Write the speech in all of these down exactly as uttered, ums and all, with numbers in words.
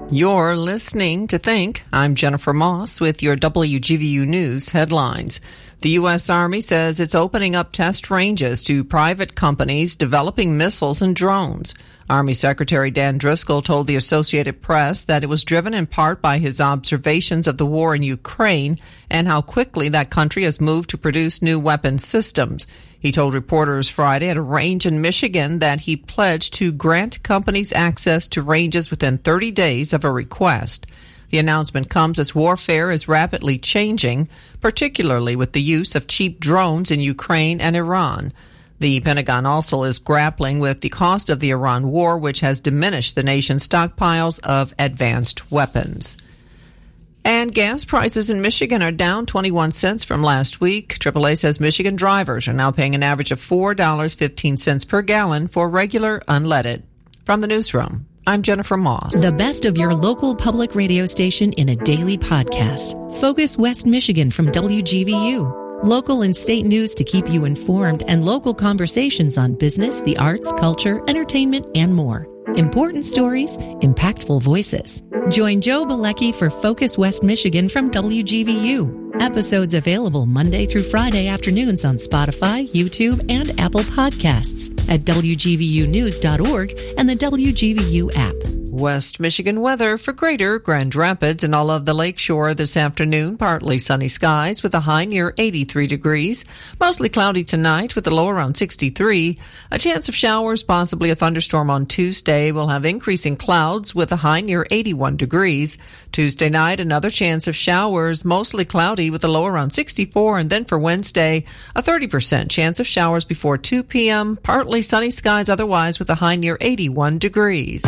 You're listening to Think. I'm Jennifer Moss with your W G V U News headlines. The U S. Army says it's opening up test ranges to private companies developing missiles and drones. Army Secretary Dan Driscoll told the Associated Press that it was driven in part by his observations of the war in Ukraine and how quickly that country has moved to produce new weapon systems. He told reporters Friday at a range in Michigan that he pledged to grant companies access to ranges within thirty days of a request. The announcement comes as warfare is rapidly changing, particularly with the use of cheap drones in Ukraine and Iran. The Pentagon also is grappling with the cost of the Iran war, which has diminished the nation's stockpiles of advanced weapons. And gas prices in Michigan are down twenty-one cents from last week. triple A says Michigan drivers are now paying an average of four dollars and fifteen cents per gallon for regular unleaded. From the newsroom, I'm Jennifer Moss. The best of your local public radio station in a daily podcast. Focus West Michigan from W G V U. Local and state news to keep you informed and local conversations on business, the arts, culture, entertainment, and more. Important stories, impactful voices. Join Joe Bilecki for Focus West Michigan from W G V U. Episodes available Monday through Friday afternoons on Spotify, YouTube, and Apple Podcasts at W G V U news dot org and the W G V U app. West Michigan weather for Greater Grand Rapids and all of the lakeshore this afternoon. Partly sunny skies with a high near eighty-three degrees. Mostly cloudy tonight with a low around sixty-three. A chance of showers, possibly a thunderstorm on Tuesday. We'll have increasing clouds with a high near eighty-one degrees. Tuesday night, another chance of showers, mostly cloudy with a low around sixty-four. And then for Wednesday, a thirty percent chance of showers before two p.m. Partly sunny skies otherwise with a high near eighty-one degrees.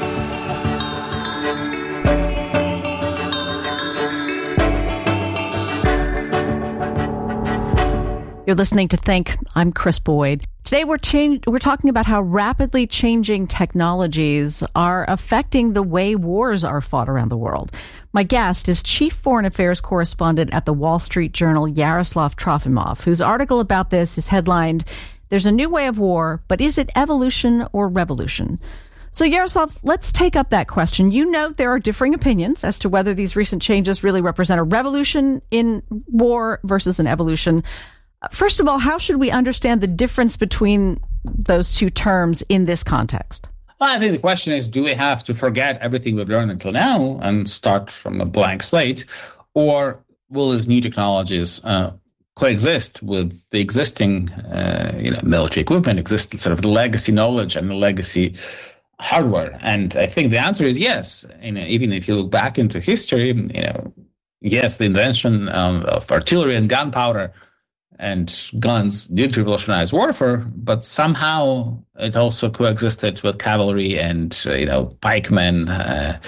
You're listening to Think. I'm Chris Boyd. Today we're change- we're talking about how rapidly changing technologies are affecting the way wars are fought around the world. My guest is Chief Foreign Affairs Correspondent at the Wall Street Journal, Yaroslav Trofimov, whose article about this is headlined, "There's a New Way of War, but is it evolution or revolution?" So, Yaroslav, let's take up that question. You note there are differing opinions as to whether these recent changes really represent a revolution in war versus an evolution. First of all, how should we understand the difference between those two terms in this context? Well, I think the question is, do we have to forget everything we've learned until now and start from a blank slate? Or will these new technologies uh, coexist with the existing uh, you know, military equipment, exist sort of legacy knowledge and legacy hardware? And I think the answer is yes. You know, even if you look back into history, you know, yes, the invention um, of artillery and gunpowder and guns did revolutionize warfare, but somehow it also coexisted with cavalry and uh, you know pikemen uh,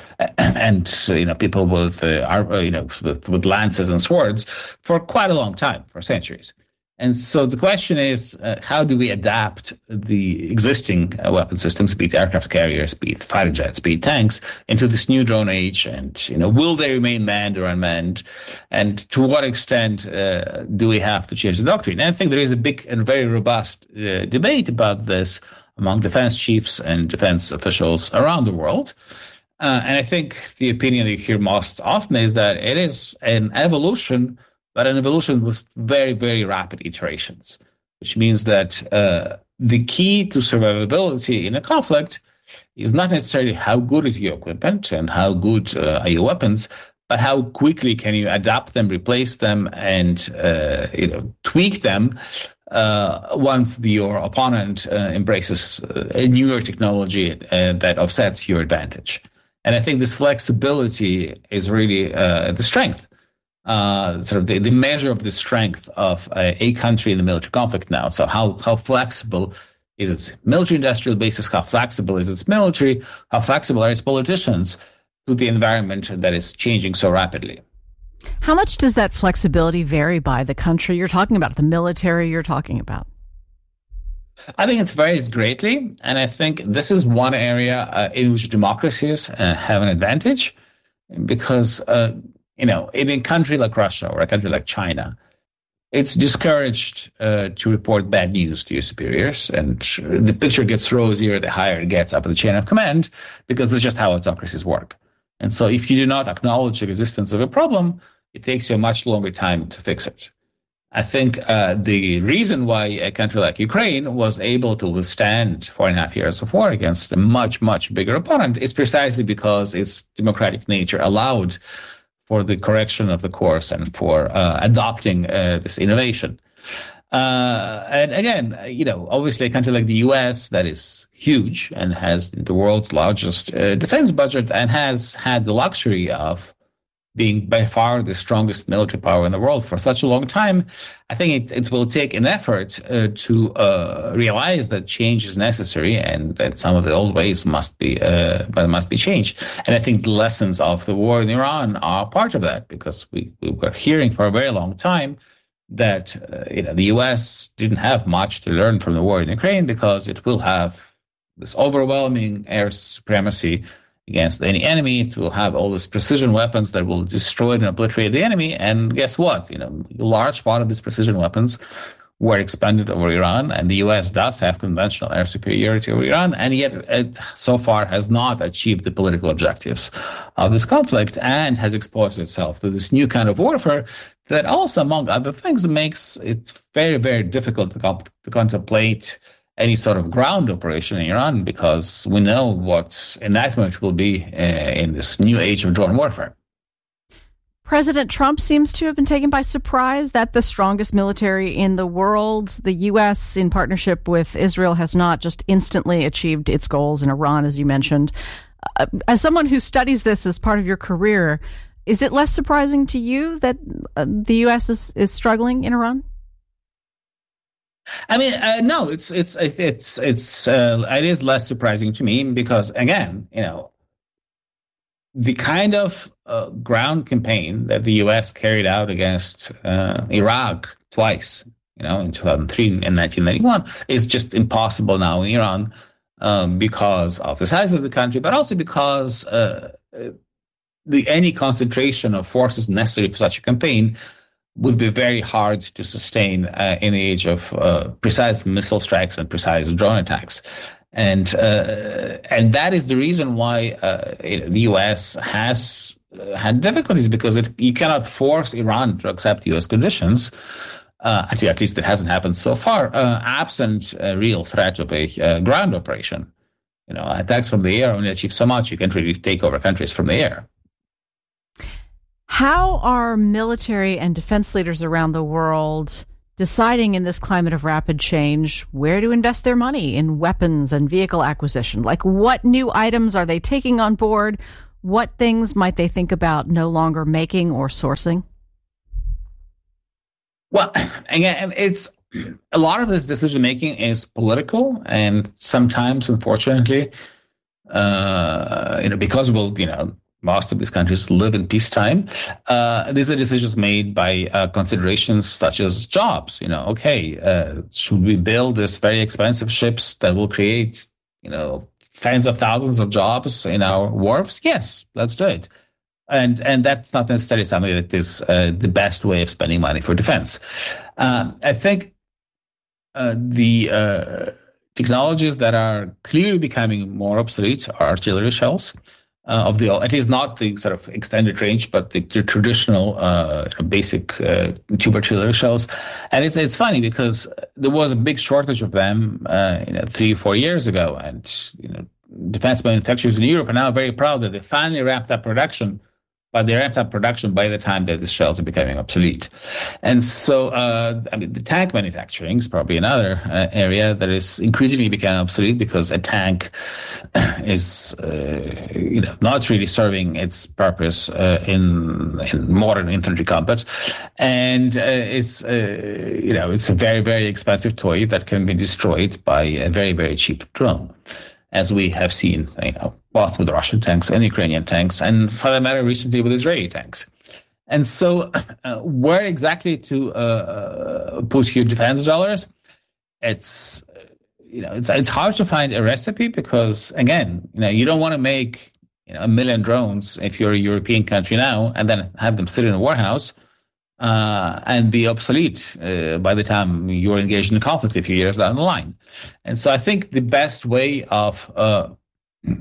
and uh, you know people with uh, you know with, with lances and swords for quite a long time, for centuries. And so the question is, uh, how do we adapt the existing uh, weapon systems, be it aircraft carriers, be it fighter jets, be it tanks, into this new drone age? And, you know, will they remain manned or unmanned? And to what extent uh, do we have to change the doctrine? And I think there is a big and very robust uh, debate about this among defense chiefs and defense officials around the world. Uh, and I think the opinion you hear most often is that it is an evolution, but an evolution with very, very rapid iterations, which means that uh, the key to survivability in a conflict is not necessarily how good is your equipment and how good uh, are your weapons, but how quickly can you adapt them, replace them, and uh, you know tweak them uh, once the, your opponent uh, embraces uh, a newer technology uh, that offsets your advantage. And I think this flexibility is really uh, the strength. Uh, sort of the, the measure of the strength of a, a country in the military conflict now. So how, how flexible is its military industrial basis? How flexible is its military? How flexible are its politicians to the environment that is changing so rapidly? How much does that flexibility vary by the country you're talking about, the military you're talking about? I think it varies greatly. And I think this is one area uh, in which democracies uh, have an advantage because uh, You know, in a country like Russia or a country like China, it's discouraged uh, to report bad news to your superiors, and the picture gets rosier the higher it gets up the chain of command, because that's just how autocracies work. And so if you do not acknowledge the existence of a problem, it takes you a much longer time to fix it. I think uh, the reason why a country like Ukraine was able to withstand four and a half years of war against a much, much bigger opponent is precisely because its democratic nature allowed for the correction of the course and for uh, adopting uh, this innovation. Uh, and again, you know, obviously a country like the U S that is huge and has the world's largest uh, defense budget and has had the luxury of being by far the strongest military power in the world for such a long time, I think it, it will take an effort uh, to uh, realize that change is necessary and that some of the old ways must be uh, must be changed. And I think the lessons of the war in Iran are part of that, because we, we were hearing for a very long time that uh, you know the U S didn't have much to learn from the war in Ukraine because it will have this overwhelming air supremacy against any enemy. It will have all these precision weapons that will destroy and obliterate the enemy. And guess what? You know, a large part of these precision weapons were expended over Iran, and the U S does have conventional air superiority over Iran, and yet it so far has not achieved the political objectives of this conflict and has exposed itself to this new kind of warfare that also, among other things, makes it very, very difficult to, comp- to contemplate any sort of ground operation in Iran, because we know what enactment will be uh, in this new age of drone warfare. President Trump seems to have been taken by surprise that the strongest military in the world, the U S, in partnership with Israel, has not just instantly achieved its goals in Iran, as you mentioned. Uh, as someone who studies this as part of your career, is it less surprising to you that uh, the U S is, is struggling in Iran? I mean, uh, no, it's it's it's it's uh, it is less surprising to me because, again, you know, the kind of uh, ground campaign that the U S carried out against uh, Iraq twice, you know, in two thousand three and nineteen ninety-one, is just impossible now in Iran um, because of the size of the country, but also because uh, the any concentration of forces necessary for such a campaign would be very hard to sustain uh, in the age of uh, precise missile strikes and precise drone attacks. And uh, and that is the reason why uh, the U S has uh, had difficulties, because it, you cannot force Iran to accept U S conditions. Uh, at least it hasn't happened so far, uh, absent a real threat of a uh, ground operation. You know, attacks from the air only achieve so much. You can't really take over countries from the air. How are military and defense leaders around the world deciding in this climate of rapid change where to invest their money in weapons and vehicle acquisition? Like, what new items are they taking on board? What things might they think about no longer making or sourcing? Well, again, it's a lot of this decision making is political, and sometimes, unfortunately, uh, you know, because we'll, you know, most of these countries live in peacetime. Uh, these are decisions made by uh, considerations such as jobs. You know, okay, uh, should we build these very expensive ships that will create, you know, tens of thousands of jobs in our wharves? Yes, let's do it. And and that's not necessarily something that is uh, the best way of spending money for defense. Um, I think uh, the uh, technologies that are clearly becoming more obsolete are artillery shells. Uh, of the, it is not the sort of extended range, but the, the traditional uh, basic uh, tube artillery shells. And it's it's funny because there was a big shortage of them, uh, you know, three, four years ago, and you know, defense manufacturers in Europe are now very proud that they finally wrapped up production. But they ramped up production by the time that the shells are becoming obsolete. And so, uh, I mean, the tank manufacturing is probably another uh, area that is increasingly becoming obsolete, because a tank is, uh, you know, not really serving its purpose uh, in, in modern infantry combat. And uh, it's, uh, you know, it's a very, very expensive toy that can be destroyed by a very, very cheap drone, as we have seen, you know, both with Russian tanks and Ukrainian tanks, and for that matter, recently with Israeli tanks. And so, uh, where exactly to uh, put your defense dollars? It's, you know, it's it's hard to find a recipe, because again, you know, you don't want to make, you know, a million drones if you're a European country now, and then have them sit in a warehouse uh, and be obsolete uh, by the time you're engaged in a conflict a few years down the line. And so, I think the best way of uh,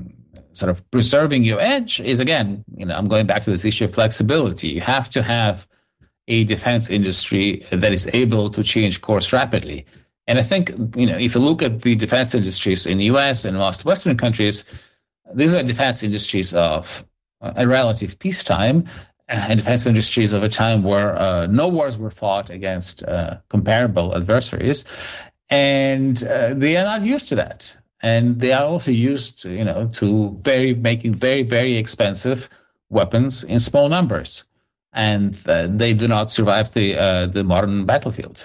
sort of preserving your edge is, again, you know, I'm going back to this issue of flexibility. You have to have a defense industry that is able to change course rapidly. And I think, you know, if you look at the defense industries in the U S and most Western countries, these are defense industries of a relative peacetime and defense industries of a time where uh, no wars were fought against uh, comparable adversaries. And uh, they are not used to that. And they are also used, you know, to very making very, very expensive weapons in small numbers. And uh, they do not survive the uh, the modern battlefield.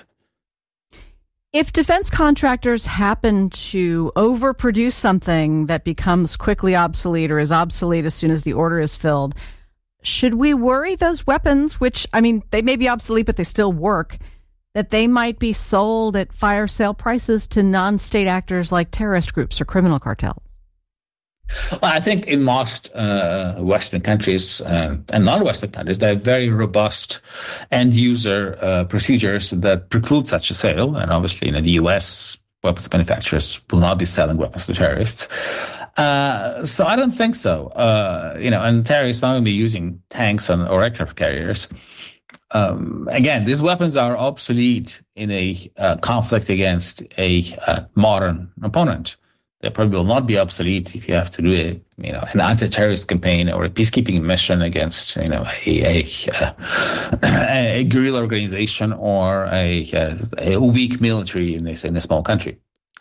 If defense contractors happen to overproduce something that becomes quickly obsolete or is obsolete as soon as the order is filled, should we worry those weapons, which, I mean, they may be obsolete, but they still work, that they might be sold at fire sale prices to non-state actors like terrorist groups or criminal cartels? Well, I think in most uh, Western countries uh, and non-Western countries, there are very robust end-user uh, procedures that preclude such a sale. And obviously, in the U S, weapons manufacturers will not be selling weapons to terrorists. Uh, so I don't think so. Uh, you know, and terrorists not going to be using tanks and, or aircraft carriers. Um, again, these weapons are obsolete in a uh, conflict against a uh, modern opponent. They probably will not be obsolete if you have to do a, you know, an anti-terrorist campaign or a peacekeeping mission against, you know, a a, a guerrilla organization or a, a weak military in a, in a small country.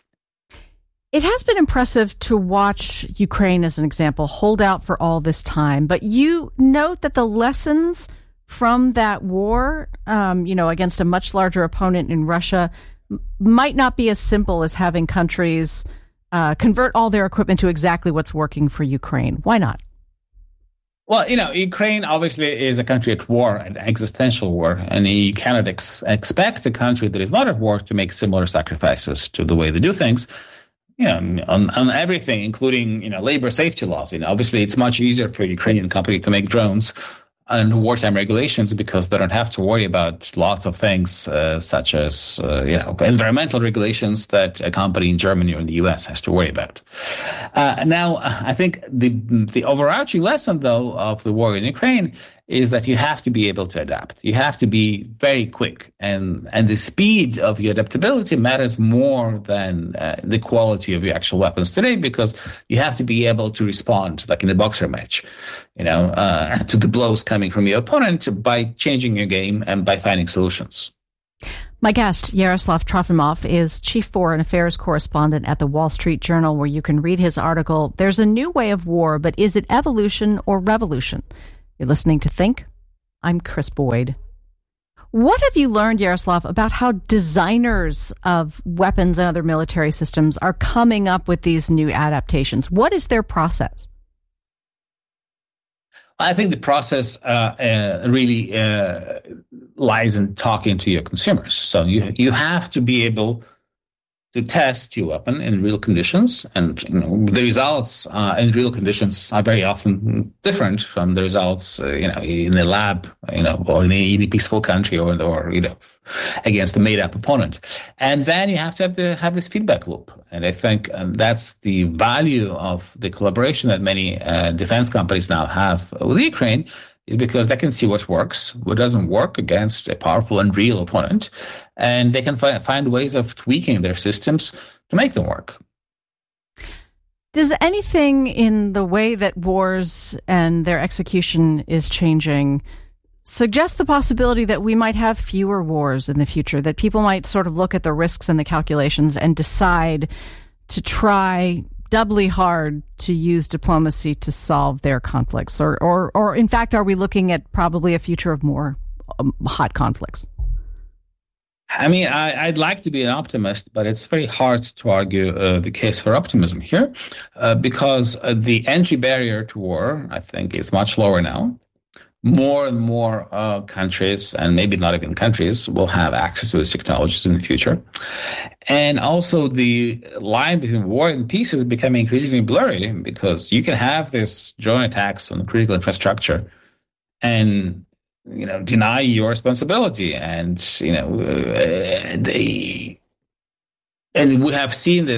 It has been impressive to watch Ukraine, as an example, hold out for all this time. But you note that the lessons from that war, um, you know, against a much larger opponent in Russia, m- might not be as simple as having countries Uh, convert all their equipment to exactly what's working for Ukraine. Why not? Well, you know, Ukraine obviously is a country at war, an existential war, and you cannot ex- expect a country that is not at war to make similar sacrifices to the way they do things, you know, on, on everything, including, you know, labor safety laws. You know, obviously it's much easier for a Ukrainian company to make drones and wartime regulations because they don't have to worry about lots of things uh, such as, uh, you know, environmental regulations that a company in Germany or in the U S has to worry about. Uh, now, I think the the overarching lesson, though, of the war in Ukraine is that you have to be able to adapt. You have to be very quick, and and the speed of your adaptability matters more than uh, the quality of your actual weapons today, because you have to be able to respond, like in a boxer match, you know, uh, to the blows coming from your opponent by changing your game and by finding solutions. My guest, Yaroslav Trofimov, is Chief Foreign Affairs Correspondent at the Wall Street Journal, where you can read his article, There's a New Way of War, but Is It Evolution or Revolution? You're listening to Think. I'm Chris Boyd. What have you learned, Yaroslav, about how designers of weapons and other military systems are coming up with these new adaptations? What is their process? I think the process uh, uh, really uh, lies in talking to your consumers. So you you have to be able to test your weapon in real conditions, and you know, the results uh, in real conditions are very often different from the results, uh, you know, in a lab, you know, or in a, in a peaceful country, or or you know, against a made-up opponent. And then you have to have the have this feedback loop. And I think um, that's the value of the collaboration that many uh, defense companies now have with Ukraine, is because they can see what works, what doesn't work against a powerful and real opponent, and they can fi- find ways of tweaking their systems to make them work. Does anything in the way that wars and their execution is changing suggest the possibility that we might have fewer wars in the future, that people might sort of look at the risks and the calculations and decide to try doubly hard to use diplomacy to solve their conflicts? Or, or, or in fact, are we looking at probably a future of more um, hot conflicts? I mean, I, I'd like to be an optimist, but it's very hard to argue uh, the case for optimism here, uh, because uh, the entry barrier to war, I think, is much lower now. More and more uh, countries, and maybe not even countries, will have access to these technologies in the future. And also the line between war and peace is becoming increasingly blurry, because you can have this drone attacks on critical infrastructure and, you know, deny your responsibility. And, you know, uh, they, and we have seen this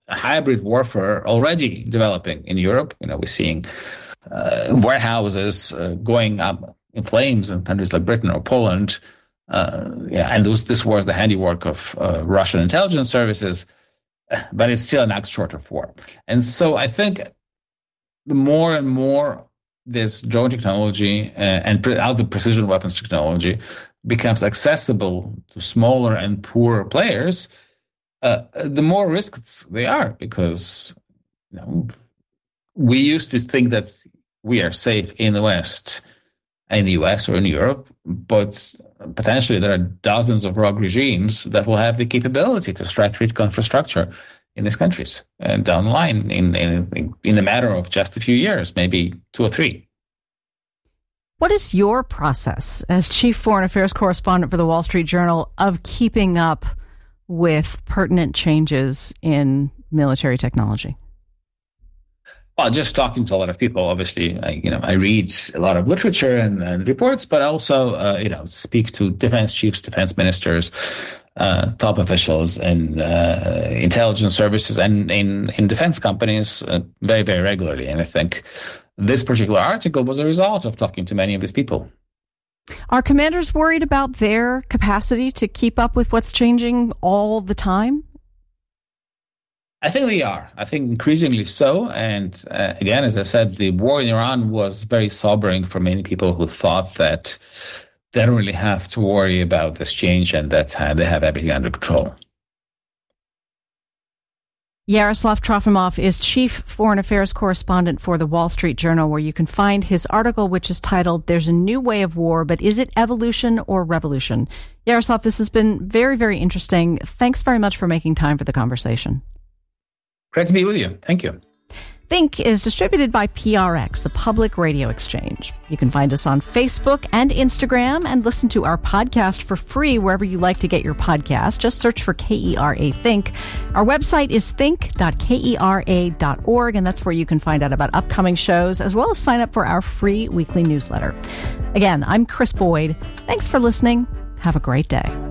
hybrid warfare already developing in Europe. You know, we're seeing uh, warehouses uh, going up in flames in countries like Britain or Poland. Uh, yeah, and those, this was the handiwork of uh, Russian intelligence services, but it's still an act short of war. And so I think the more and more this drone technology uh, and pre- other precision weapons technology becomes accessible to smaller and poorer players, uh, the more risks they are, because you know, we used to think that we are safe in the West, in the U S or in Europe, but potentially there are dozens of rogue regimes that will have the capability to strike critical infrastructure in these countries and down the line in, in, in a matter of just a few years, maybe two or three. What is your process as chief foreign affairs correspondent for the Wall Street Journal of keeping up with pertinent changes in military technology? Well, just talking to a lot of people. Obviously, I, you know, I read a lot of literature and, and reports, but also, uh, you know, speak to defense chiefs, defense ministers, uh, top officials in uh, intelligence services and in, in defense companies uh, very, very regularly. And I think this particular article was a result of talking to many of these people. Are commanders worried about their capacity to keep up with what's changing all the time? I think they are. I think increasingly so. And uh, again, as I said, the war in Iran was very sobering for many people who thought that they don't really have to worry about this change and that uh, they have everything under control. Yaroslav Trofimov is chief foreign affairs correspondent for the Wall Street Journal, where you can find his article, which is titled, "There's a New Way of War, but is it evolution or revolution?" Yaroslav, this has been very, very interesting. Thanks very much for making time for the conversation. Great to be with you. Thank you. Think is distributed by P R X, the Public Radio Exchange. You can find us on Facebook and Instagram and listen to our podcast for free wherever you like to get your podcast. Just search for K E R A Think. Our website is think dot kera dot org, and that's where you can find out about upcoming shows as well as sign up for our free weekly newsletter. Again, I'm Chris Boyd. Thanks for listening. Have a great day.